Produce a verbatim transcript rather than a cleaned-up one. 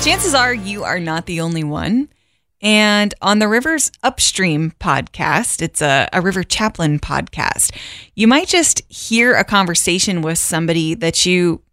Chances are you are not the only one. And on the Rivers Upstream podcast, it's a, a River Chaplain podcast, you might just hear a conversation with somebody that you